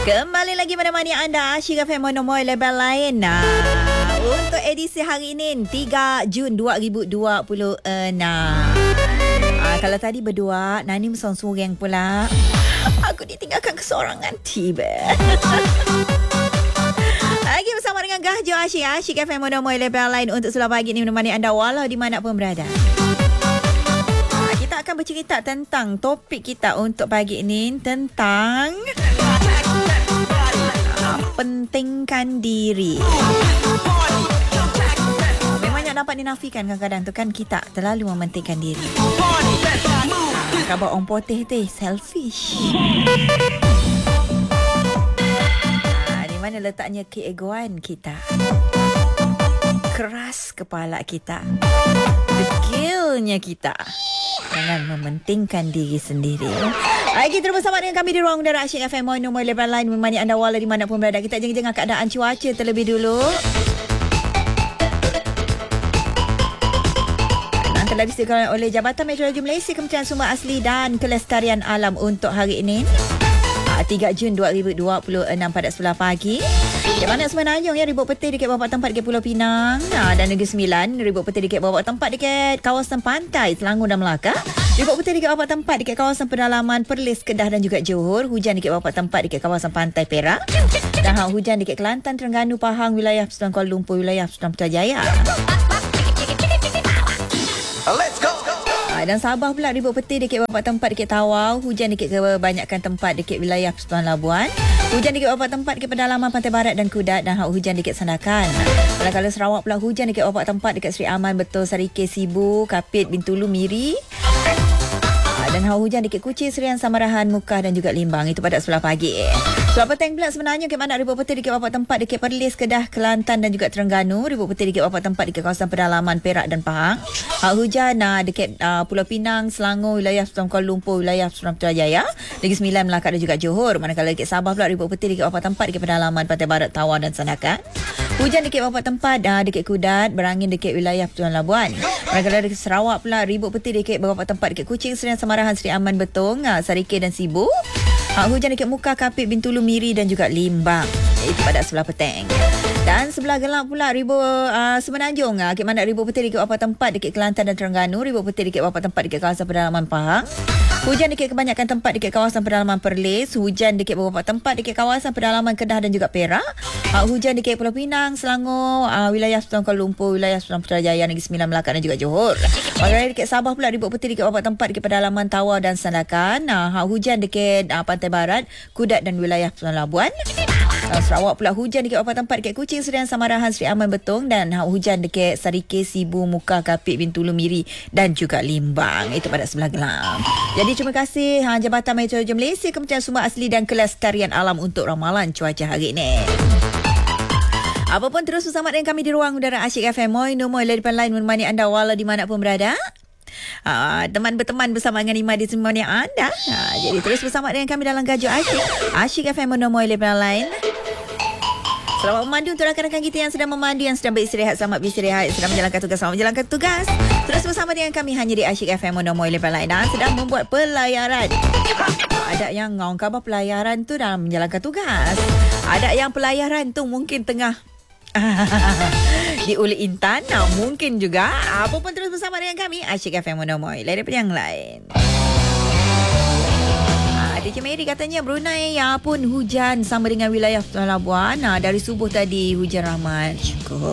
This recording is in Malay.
Kembali lagi menemani anda Asyik FM Monomoy Label lain. Untuk edisi hari ini 3 Jun 2026. Kalau tadi berdua, Nanim seorang-seorang pula. Aku ditinggalkan kesorangan tiba. Lagi bersama dengan Gahjo Asyik FM Monomoy Label lain untuk sebelah pagi ini menemani anda walau di mana pun berada. Kita akan bercerita tentang topik kita untuk pagi ini tentang pentingkan diri. Memangnya dapat dinafikan kadang-kadang tu kan kita terlalu mementingkan diri. Khabar orang putih tu selfish. Di mana letaknya keegoan kita? Keras kepala kita. Degilnya kita. Jangan mementingkan diri sendiri. Baik, kita bersama dengan kami di ruang udara Asyik FM Monomoy Label lain menemani anda walau di mana pun berada. Kita jengah keadaan cuaca terlebih dulu. Dan telah disediakan oleh Jabatan Meteorologi Malaysia, Kementerian Sumber Asli dan Kelestarian Alam untuk hari ini 3 Jun 2026 pada 11 pagi. Di mana Semenanjung ya, ribut peti dekat beberapa tempat dekat Pulau Pinang dan Negeri Sembilan, ribut peti dekat beberapa tempat dekat kawasan pantai Selangor dan Melaka. Ribut peti dekat beberapa tempat dekat kawasan pedalaman Perlis, Kedah dan juga Johor. Hujan dekat beberapa tempat dekat kawasan pantai Perak. Dan hujan dekat Kelantan, Terengganu, Pahang, wilayah Persekutuan Kuala Lumpur, wilayah Persekutuan Putrajaya. Let's go. Dan Sabah pula ribut peti dekat beberapa tempat dekat Tawau. Hujan dekat kebanyakan tempat dekat wilayah Persekutuan Labuan. Hujan dekat beberapa tempat dekat pedalaman Pantai Barat dan Kudat. Dan hujan dekat Sandakan. Kalau Sarawak pula hujan dekat beberapa tempat dekat Seri Aman, Betul, Sarike, Sibu, Kapit, Bintulu, Miri. Dan hujan dekat Kuching, Serian, Samarahan, Mukah dan juga Limbang. Itu pada 11 pagi. Sebab petang pula sebenarnya ke mana ribut peti dekat beberapa tempat dekat Perlis, Kedah, Kelantan dan juga Terengganu. Ribut peti dekat beberapa tempat dekat kawasan pedalaman Perak dan Pahang. Hujan dekat Pulau Pinang, Selangor, wilayah Persekutuan Kuala Lumpur, wilayah Persekutuan Putrajaya, Negeri Sembilan, Melaka dan juga Johor. Manakala dekat Sabah pula ribut peti dekat beberapa tempat dekat pedalaman Pantai Barat, Tawau dan Sandakan. Hujan dekat beberapa tempat dekat Kudat, berangin dekat wilayah Persekutuan Labuan. Manakala dekat Sarawak pula ribut peti dekat beberapa tempat dekat Kuching, Serian, Samarahan, Seri Aman, Betong, Sarike dan Sibu. Hujan dekat Mukah, Kapit, Bintulu, Miri dan juga Limbang. Itu pada sebelah petang. Dan sebelah gelap pula ribut Semenanjung. Ke mana ribut peti dekat beberapa tempat dekat Kelantan dan Terengganu. Ribut peti dekat beberapa tempat dekat kawasan pedalaman Pahang. Hujan dekat kebanyakan tempat dekat kawasan pedalaman Perlis. Hujan dekat beberapa tempat dekat kawasan pedalaman Kedah dan juga Perak. Hujan dekat Pulau Pinang, Selangor, wilayah Persekutuan Kuala Lumpur, wilayah Persekutuan Putrajaya, Negeri Sembilan, Melaka dan juga Johor. Manakala dekat Sabah pula ribut peti dekat beberapa tempat dekat pedalaman Tawau dan Sandakan. Hujan dekat Pantai Barat, Kudat dan wilayah Persekutuan Labuan. Sarawak pula hujan dekat beberapa tempat dekat Kuching, Serian, Samarahan, Seri Aman, Betong dan hujan dekat Sarike, Sibu, Mukah, Kapit, Bintulu, Miri dan juga Limbang. Itu pada sebelah gelap. Jadi terima kasih Jabatan Meteorologi Malaysia, Kementerian Sumber Asli dan Kelestarian Alam untuk ramalan cuaca hari ini. Apapun terus bersama dengan kami di ruang udara Asyik FM Monomoy lain menemani anda walau di mana pun berada. Teman berteman bersama dengan Ima di semua yang anda. Jadi terus bersama dengan kami dalam Gahjo Asyik FM Monomoy lain. Selamat memandu untuk rakan-rakan kita yang sedang memandu, yang sedang beristirahat, selamat beristirahat, sedang menjalankan tugas, selamat menjalankan tugas. Terus bersama dengan kami hanya di Asyik FM Monomoy lain dan sedang membuat pelayaran. Ada yang ngawang khabar pelayaran tu dalam menjalankan tugas. Ada yang pelayaran tu mungkin tengah di Uli Intan, mungkin juga. Apa pun terus bersama dengan kami Asyik FM Monomoy daripada yang lain. DJ Mary katanya Brunei pun hujan sama dengan wilayah Persekutuan Labuan. Dari subuh tadi hujan rahmat. Syukur.